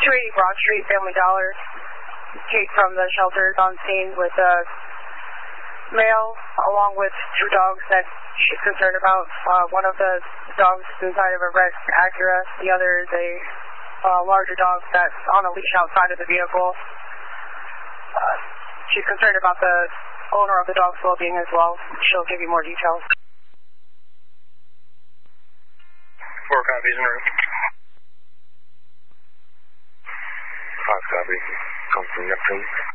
280 Broad Street, Family Dollar. Kate from the shelter is on scene with a male along with two dogs that she's concerned about. One of the dogs is inside of a red Acura. The other is a larger dog that's on a leash outside of the vehicle. She's concerned about the owner of the dog's well-being as well. She'll give you more details. 4 copies in room. 5 copy. Come from Neptune.